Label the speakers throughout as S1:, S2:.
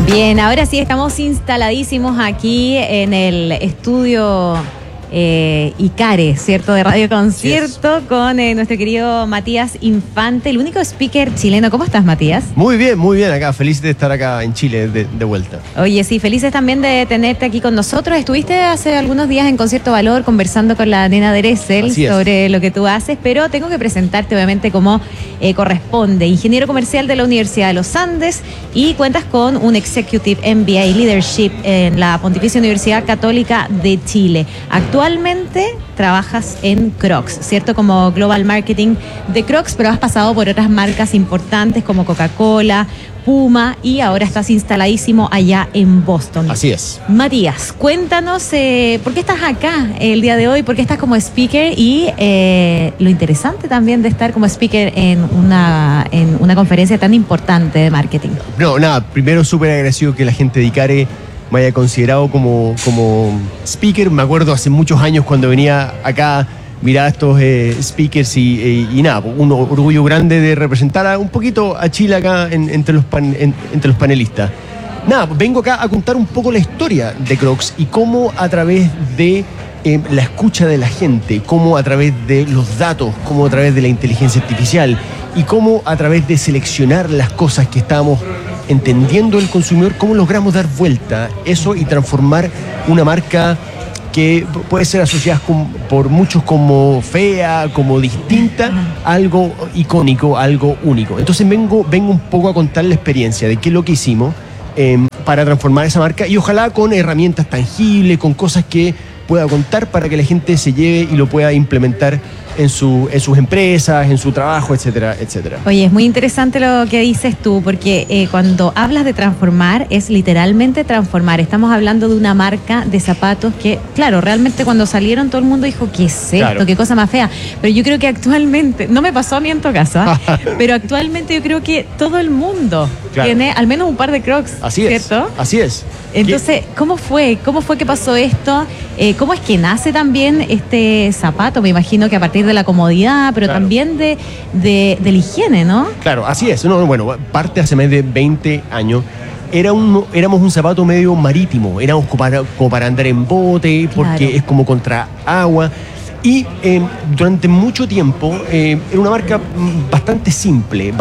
S1: Bien, ahora sí estamos instaladísimos aquí en el estudio Icare, ¿cierto? De Radio Concierto, con nuestro querido Matías Infante, el único speaker chileno. ¿Cómo estás, Matías?
S2: Muy bien acá. Feliz de estar acá en Chile de vuelta.
S1: Oye, sí, felices también de tenerte aquí con nosotros. Estuviste hace algunos días en Concierto Valor conversando con la nena Dressel sobre lo que tú haces, pero tengo que presentarte obviamente como corresponde. Ingeniero comercial de la Universidad de los Andes y cuentas con un Executive MBA Leadership en la Pontificia Universidad Católica de Chile. Actualmente trabajas en Crocs, ¿cierto? Como Global Marketing de Crocs, pero has pasado por otras marcas importantes como Coca-Cola, Puma, y ahora estás instaladísimo allá en Boston.
S2: Así es.
S1: Matías, cuéntanos por qué estás acá el día de hoy, por qué estás como speaker y lo interesante también de estar como speaker en una conferencia tan importante de marketing.
S2: No, nada, primero súper agradecido que la gente de Icare me haya considerado como speaker. Me acuerdo hace muchos años cuando venía acá, miraba a estos speakers y nada, un orgullo grande de representar un poquito a Chile acá entre los panelistas. Nada, vengo acá a contar un poco la historia de Crocs y cómo a través de la escucha de la gente, cómo a través de los datos, cómo a través de la inteligencia artificial y cómo a través de seleccionar las cosas que estábamos entendiendo el consumidor, cómo logramos dar vuelta eso y transformar una marca que puede ser asociada por muchos como fea, como distinta, a algo icónico, algo único. Entonces vengo un poco a contar la experiencia de qué es lo que hicimos para transformar esa marca y ojalá con herramientas tangibles, con cosas que pueda contar para que la gente se lleve y lo pueda implementar en sus empresas, en su trabajo, etcétera, etcétera.
S1: Oye, es muy interesante lo que dices tú, porque cuando hablas de transformar, es literalmente transformar. Estamos hablando de una marca de zapatos que, claro, realmente cuando salieron todo el mundo dijo, ¿qué es esto? Claro. ¿Qué cosa más fea? Pero yo creo que actualmente, no me pasó a mí en tu casa, pero actualmente yo creo que todo el mundo tiene al menos un par de Crocs,
S2: así
S1: ¿cierto?
S2: Así es.
S1: Entonces, ¿cómo fue que pasó esto? ¿Cómo es que nace también este zapato? Me imagino que a partir de la comodidad, pero también de la higiene, ¿no?
S2: Claro, así es. No, bueno, parte hace más de 20 años. Éramos un zapato medio marítimo. Éramos como para andar en bote, porque es como contra agua. Y durante mucho tiempo era una marca bastante simple,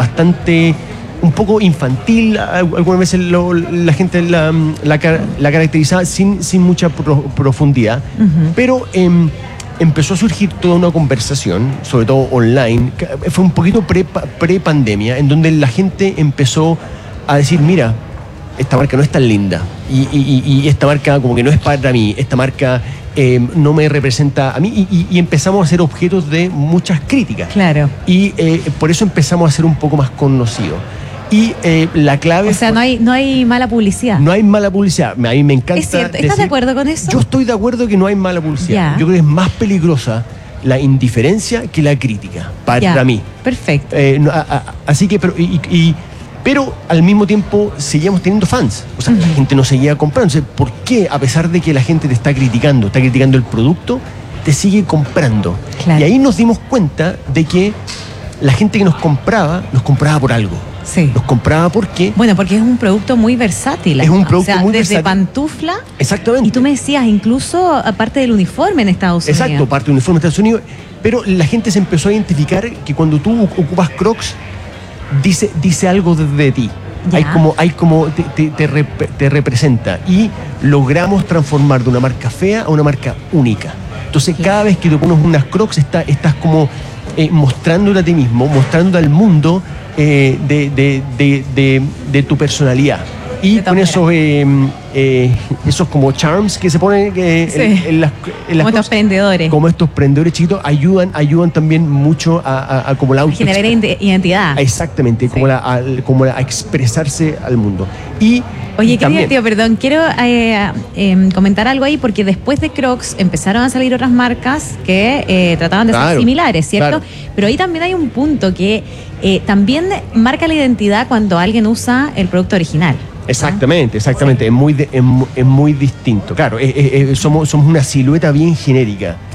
S2: un poco infantil. Algunas veces la gente la caracterizaba sin mucha profundidad, pero empezó a surgir toda una conversación, sobre todo online, fue un poquito pre-pandemia, en donde la gente empezó a decir, mira, esta marca no es tan linda y esta marca como que no es para mí, esta marca no me representa a mí y empezamos a ser objetos de muchas críticas.
S1: Claro.
S2: Y por eso empezamos a ser un poco más conocidos. Y la clave...
S1: O sea, no hay mala publicidad.
S2: No hay mala publicidad. A mí me encanta.
S1: Es cierto. ¿Estás de acuerdo con eso?
S2: Yo estoy de acuerdo que no hay mala publicidad. Yo creo que es más peligrosa la indiferencia que la crítica, para mí.
S1: Perfecto.
S2: Así que, pero al mismo tiempo seguíamos teniendo fans. O sea, la gente nos seguía comprando. Entonces, ¿por qué, a pesar de que la gente te está criticando el producto, te sigue comprando? Claro. Y ahí nos dimos cuenta de que la gente que nos compraba por algo.
S1: Sí.
S2: Nos compraba porque...
S1: Bueno, porque es un producto muy versátil.
S2: Es un producto muy
S1: desde
S2: versátil.
S1: Pantufla.
S2: Exactamente.
S1: Y tú me decías, incluso aparte del uniforme en Estados Unidos.
S2: Exacto, parte del uniforme en Estados Unidos. Pero la gente se empezó a identificar que cuando tú ocupas Crocs, dice algo de ti. Hay como te representa. Y logramos transformar de una marca fea a una marca única. Entonces, cada vez que te pones unas Crocs, estás como mostrándote a ti mismo, mostrando al mundo de tu personalidad. Y con esos como charms que se ponen en las
S1: como estos prendedores.
S2: Como estos prendedores chiquitos ayudan también mucho a como la
S1: generar identidad.
S2: Exactamente, como a expresarse al mundo. Y
S1: oye, qué divertido, perdón. Quiero comentar algo ahí, porque después de Crocs empezaron a salir otras marcas que trataban de ser similares, ¿cierto? Claro. Pero ahí también hay un punto que también marca la identidad cuando alguien usa el producto original.
S2: Exactamente. Es muy distinto. Claro, somos una silueta bien genérica.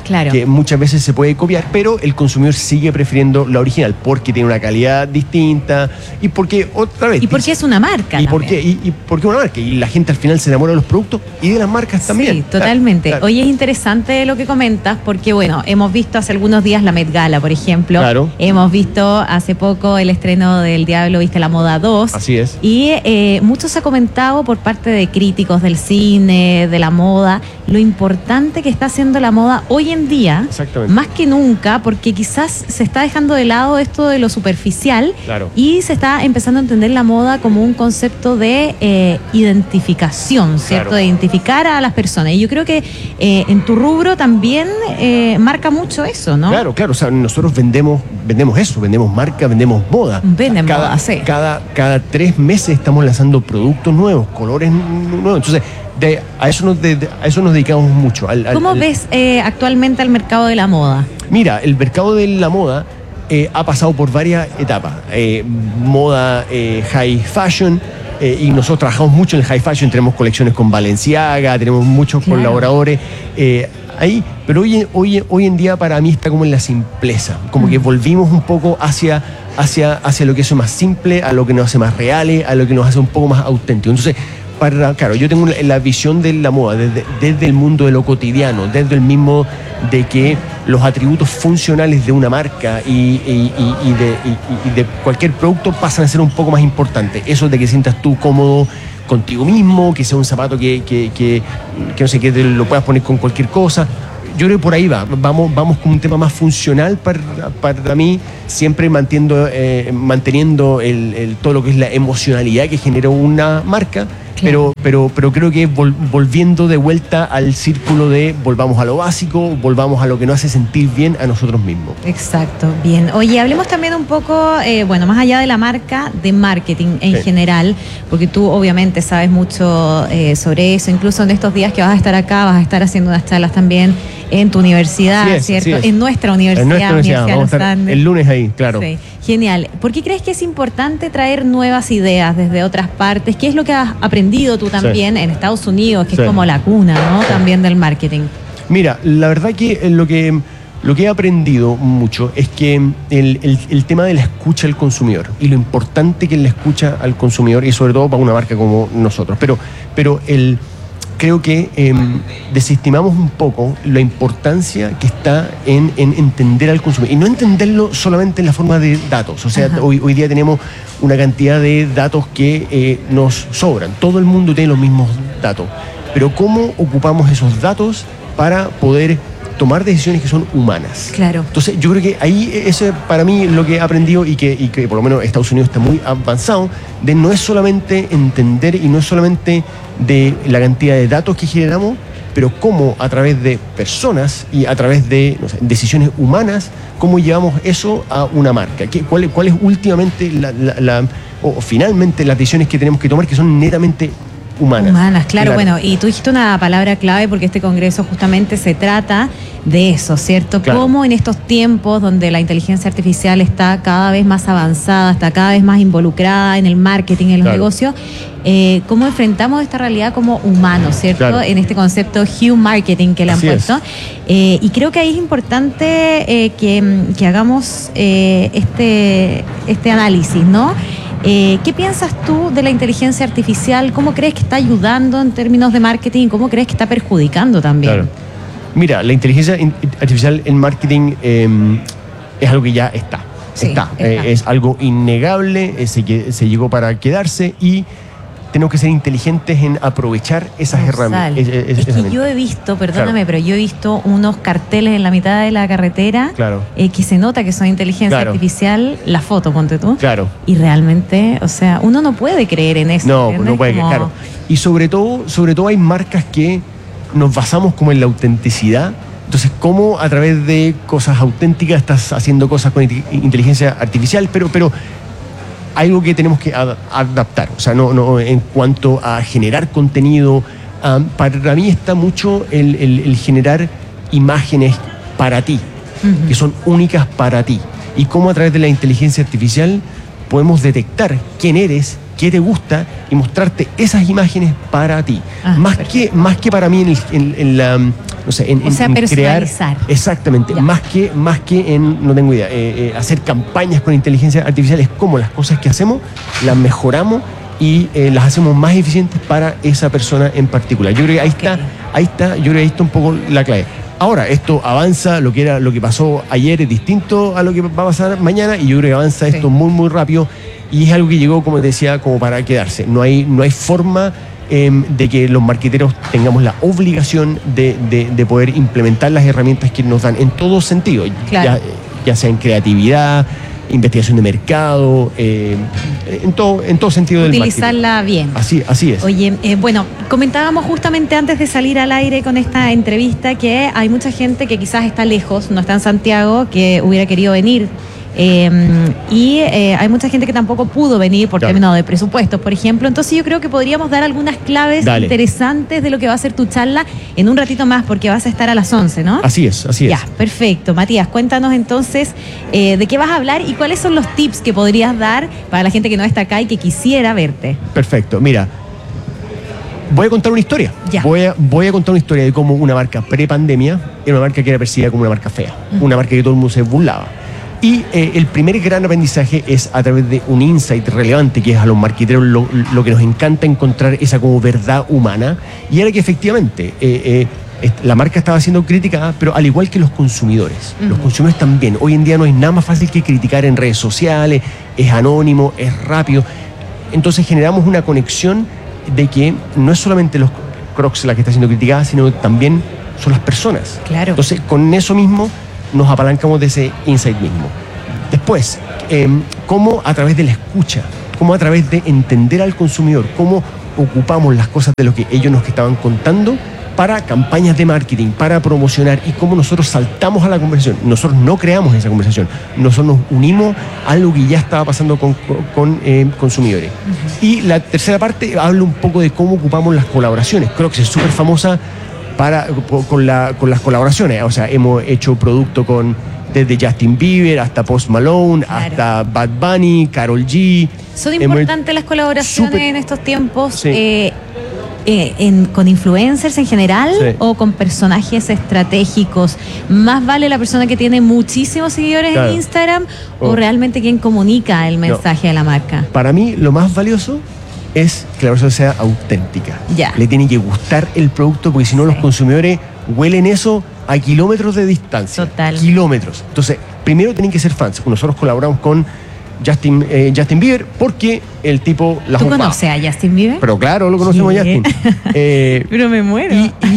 S1: Claro.
S2: que muchas veces se puede copiar, pero el consumidor sigue prefiriendo la original porque tiene una calidad distinta y porque, otra vez...
S1: Y porque es una marca.
S2: Y porque es una marca. Y la gente al final se enamora de los productos y de las marcas también.
S1: Sí, totalmente.
S2: Claro.
S1: Oye, es interesante lo que comentas porque, bueno, hemos visto hace algunos días la Met Gala, por ejemplo.
S2: Claro.
S1: Hemos visto hace poco el estreno del Diablo Viste la Moda 2.
S2: Así es.
S1: Y mucho se ha comentado por parte de críticos del cine, de la moda, lo importante que está haciendo la moda hoy en día, más que nunca, porque quizás se está dejando de lado esto de lo superficial.
S2: Claro.
S1: Y se está empezando a entender la moda como un concepto de identificación, ¿cierto?
S2: Claro.
S1: De identificar a las personas. Y yo creo que en tu rubro también marca mucho eso, ¿no?
S2: Claro, o sea, nosotros vendemos eso, vendemos marca, vendemos moda.
S1: Vendemos moda, sí.
S2: Cada 3 meses estamos lanzando productos nuevos, colores nuevos. Entonces, a eso nos dedicamos mucho.
S1: ¿Cómo ves actualmente al mercado de la moda?
S2: Mira, el mercado de la moda ha pasado por varias etapas. Moda high fashion, y nosotros trabajamos mucho en el high fashion, tenemos colecciones con Balenciaga, tenemos muchos colaboradores ahí, pero hoy en día para mí está como en la simpleza, como que volvimos un poco hacia lo que es más simple, a lo que nos hace más reales, a lo que nos hace un poco más auténtico. Entonces, claro, yo tengo la visión de la moda desde el mundo de lo cotidiano, desde el mismo de que los atributos funcionales de una marca y de cualquier producto pasan a ser un poco más importantes. Eso de que sientas tú cómodo contigo mismo, que sea un zapato que no sé, que te lo puedas poner con cualquier cosa. Yo creo que por ahí vamos con un tema más funcional para mí, siempre manteniendo todo lo que es la emocionalidad que genera una marca. Claro. Pero creo que volviendo de vuelta al círculo de volvamos a lo básico, volvamos a lo que nos hace sentir bien a nosotros mismos.
S1: Exacto, bien. Oye, hablemos también un poco, más allá de la marca, de marketing en general, porque tú obviamente sabes mucho sobre eso, incluso en estos días que vas a estar acá, vas a estar haciendo unas charlas también en tu universidad, ¿cierto? En nuestra universidad.
S2: Vamos a estar el lunes ahí, claro.
S1: Sí, genial. ¿Por qué crees que es importante traer nuevas ideas desde otras partes? ¿Qué es lo que has aprendido tú también en Estados Unidos, que es como la cuna, ¿no? También del marketing.
S2: Mira, la verdad que lo que he aprendido mucho es que el tema de la escucha al consumidor y lo importante que es la escucha al consumidor, y sobre todo para una marca como nosotros, pero creo que desestimamos un poco la importancia que está en entender al consumidor y no entenderlo solamente en la forma de datos. O sea, hoy día tenemos una cantidad de datos que nos sobran. Todo el mundo tiene los mismos datos, pero ¿cómo ocupamos esos datos para poder tomar decisiones que son humanas?
S1: Claro.
S2: Entonces yo creo que ahí eso para mí lo que he aprendido y que por lo menos Estados Unidos está muy avanzado, de no es solamente entender y no es solamente de la cantidad de datos que generamos, pero cómo a través de personas y a través de decisiones humanas, cómo llevamos eso a una marca. ¿Cuál es últimamente o finalmente las decisiones que tenemos que tomar que son netamente humanas,
S1: claro. Bueno, y tú dijiste una palabra clave porque este congreso justamente se trata de eso, ¿cierto?
S2: Claro.
S1: Cómo en estos tiempos donde la inteligencia artificial está cada vez más avanzada, está cada vez más involucrada en el marketing, en los negocios, cómo enfrentamos esta realidad como humanos, ¿cierto?
S2: Claro.
S1: En este concepto Hue Marketing que le han puesto. Y creo que ahí es importante que hagamos este análisis, ¿no? ¿Qué piensas tú de la inteligencia artificial? ¿Cómo crees que está ayudando en términos de marketing? ¿Cómo crees que está perjudicando también?
S2: Claro. Mira, la inteligencia artificial en marketing es algo que ya está. Es algo innegable, se llegó para quedarse y tenemos que ser inteligentes en aprovechar esas herramientas.
S1: Es que yo he visto, perdóname, pero yo he visto unos carteles en la mitad de la carretera que se nota que son inteligencia artificial, la foto, ponte tú.
S2: Claro.
S1: Y realmente, o sea, uno no puede creer en eso.
S2: No puede creer, claro. Y sobre todo hay marcas que nos basamos como en la autenticidad. Entonces, ¿cómo a través de cosas auténticas estás haciendo cosas con inteligencia artificial? Pero algo que tenemos que adaptar, o sea, no en cuanto a generar contenido, para mí está mucho el generar imágenes para ti, que son únicas para ti, y cómo a través de la inteligencia artificial podemos detectar quién eres, qué te gusta y mostrarte esas imágenes para ti, más que para mí no sé, en
S1: personalizar.
S2: Crear, exactamente, más que en, no tengo idea, hacer campañas con inteligencia artificial, es como las cosas que hacemos, las mejoramos y las hacemos más eficientes para esa persona en particular. Yo creo que ahí está un poco la clave. Ahora, esto avanza, lo que pasó ayer es distinto a lo que va a pasar mañana, y yo creo que avanza esto muy, muy rápido, y es algo que llegó, como te decía, como para quedarse. No hay forma de que los marqueteros tengamos la obligación de poder implementar las herramientas que nos dan en todo sentido,
S1: claro.
S2: ya sea en creatividad, investigación de mercado, en todo sentido del marketing.
S1: Utilizarla bien.
S2: Así es.
S1: Oye, bueno, comentábamos justamente antes de salir al aire con esta entrevista que hay mucha gente que quizás está lejos, no está en Santiago, que hubiera querido venir. Hay mucha gente que tampoco pudo venir por términos de presupuestos, por ejemplo. Entonces yo creo que podríamos dar algunas claves interesantes de lo que va a ser tu charla en un ratito más, porque vas a estar a las 11, ¿no?
S2: Así es.
S1: Ya, perfecto. Matías, cuéntanos entonces de qué vas a hablar y cuáles son los tips que podrías dar para la gente que no está acá y que quisiera verte.
S2: Perfecto. Mira, voy a contar una historia. Voy a contar una historia de cómo una marca pre-pandemia era una marca que era percibida como una marca fea, una marca que todo el mundo se burlaba. Y el primer gran aprendizaje es a través de un insight relevante, que es a los marqueteros lo que nos encanta encontrar, esa como verdad humana, y era que efectivamente la marca estaba siendo criticada, pero al igual que los consumidores. Los consumidores también. Hoy en día no hay nada más fácil que criticar en redes sociales, es anónimo, es rápido. Entonces generamos una conexión de que no es solamente los Crocs la que está siendo criticada, sino también son las personas.
S1: Claro.
S2: Entonces, con eso mismo nos apalancamos de ese insight mismo. Después, cómo a través de la escucha, cómo a través de entender al consumidor, cómo ocupamos las cosas de lo que ellos nos estaban contando para campañas de marketing, para promocionar, y cómo nosotros saltamos a la conversación. Nosotros no creamos esa conversación, nosotros nos unimos a algo que ya estaba pasando con consumidores. Y la tercera parte habla un poco de cómo ocupamos las colaboraciones. Creo que es súper famosa con las colaboraciones. O sea, hemos hecho producto desde Justin Bieber hasta Post Malone, hasta Bad Bunny, Karol G.
S1: Son importantes las colaboraciones en estos tiempos.
S2: Sí.
S1: ¿Con influencers en general o con personajes estratégicos? ¿Más vale la persona que tiene muchísimos seguidores en Instagram o realmente quien comunica el mensaje de la marca?
S2: Para mí, lo más valioso es que la persona sea auténtica. Le tiene que gustar el producto, porque si no los consumidores huelen eso a kilómetros de distancia.
S1: Total.
S2: Kilómetros. Entonces, primero tienen que ser fans. Nosotros colaboramos con Justin Bieber porque el tipo la
S1: ¿Tú conoces a Justin Bieber?
S2: Pero claro, lo conocemos a Justin.
S1: Pero me muero.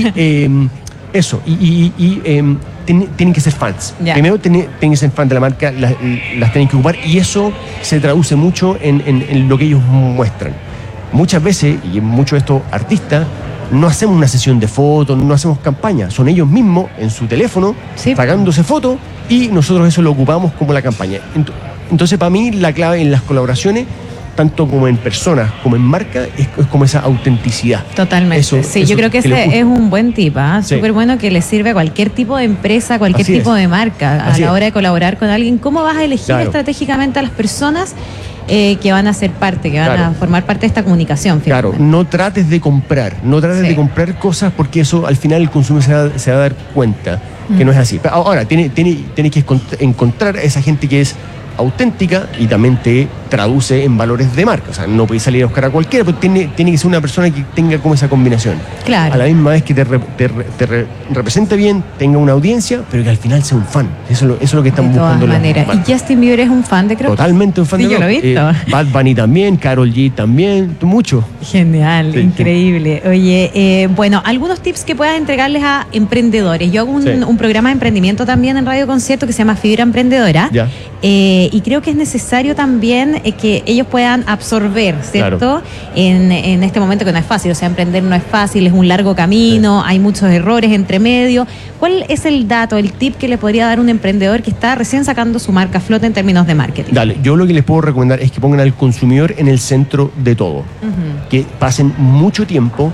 S2: Tienen que ser fans. Primero tienen que ser fans de la marca, las tienen que ocupar, y eso se traduce mucho en lo que ellos muestran. Muchas veces, y muchos de estos artistas, no hacemos una sesión de fotos, no hacemos campaña, son ellos mismos en su teléfono sacándose fotos, y nosotros eso lo ocupamos como la campaña. Entonces, para mí, la clave en las colaboraciones, tanto como en personas como en marca, es como esa autenticidad.
S1: Totalmente. Yo creo que ese es un buen tip, súper bueno, que le sirve a cualquier tipo de empresa, cualquier tipo de marca, a la hora de colaborar con alguien. ¿Cómo vas a elegir estratégicamente a las personas que van a ser parte, que van a formar parte de esta comunicación?
S2: Claro, no trates de comprar cosas, porque eso al final el consumidor se va a dar cuenta que no es así. Ahora, tienes que encontrar a esa gente que es auténtica y también te traduce en valores de marca. O sea, no podéis salir a buscar a cualquiera, pero tiene que ser una persona que tenga como esa combinación.
S1: Claro.
S2: A la misma vez que te represente bien, tenga una audiencia, pero que al final sea un fan. Eso es lo que están buscando.
S1: De todas maneras. ¿Y Justin Bieber es un fan de Crocs?
S2: Totalmente un fan de Crocs.
S1: Yo lo he visto.
S2: Bad Bunny también, Karol G también, mucho.
S1: Genial, increíble. Oye, bueno, algunos tips que puedas entregarles a emprendedores. Yo hago un programa de emprendimiento también en Radio Concierto que se llama Fibra Emprendedora. Y creo que es necesario también que ellos puedan absorber, ¿cierto? En este momento que no es fácil, o sea, emprender no es fácil, es un largo camino, hay muchos errores entre medio. ¿Cuál es el dato, el tip que le podría dar un emprendedor que está recién sacando su marca a flote en términos de marketing?
S2: Yo lo que les puedo recomendar es que pongan al consumidor en el centro de todo, que pasen mucho tiempo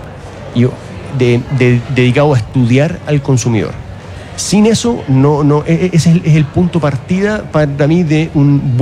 S2: dedicado a estudiar al consumidor. Sin eso, ese es el punto partida para mí de un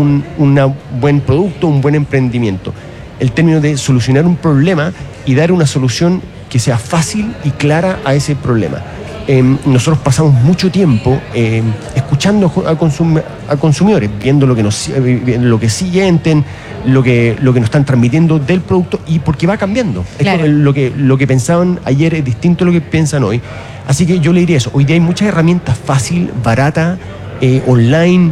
S2: buen producto, un buen emprendimiento. El término de solucionar un problema y dar una solución que sea fácil y clara a ese problema. nosotros pasamos mucho tiempo escuchando a consumidores, viendo lo que sienten, lo que nos están transmitiendo del producto, y porque va cambiando.
S1: Claro.
S2: Lo que pensaban ayer es distinto a lo que piensan hoy. Así que yo le diría eso. Hoy día hay muchas herramientas fácil, barata, online,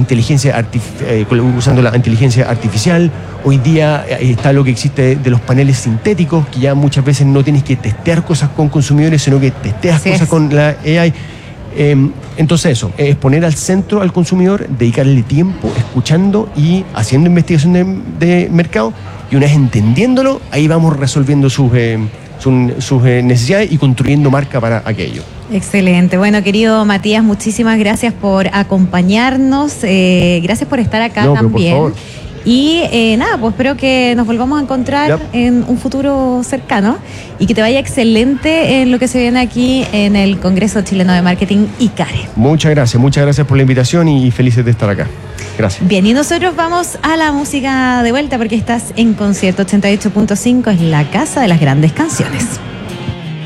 S2: usando la inteligencia artificial. Hoy día está lo que existe de los paneles sintéticos, que ya muchas veces no tienes que testear cosas con consumidores, sino que testeas cosas con la AI. Entonces eso, es poner al centro al consumidor, dedicarle tiempo escuchando y haciendo investigación de mercado, y una vez entendiéndolo, ahí vamos resolviendo sus necesidades y construyendo marca para aquello.
S1: Excelente. Bueno, querido Matías, muchísimas gracias por acompañarnos, gracias por estar acá también. Por favor. Y nada, pues espero que nos volvamos a encontrar en un futuro cercano y que te vaya excelente en lo que se viene aquí en el Congreso Chileno de Marketing ICARE. Muchas gracias por la invitación y felices de estar acá. Gracias. Bien, y nosotros vamos a la música de vuelta porque estás en Concierto 88.5, es la casa de las grandes canciones.